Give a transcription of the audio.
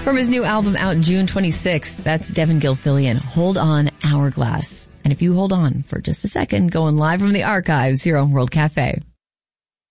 From his new album out June 26th, that's Devin Gilfillian, Hold On, Hourglass. And if you hold on for just a second, going live from the archives here on World Cafe.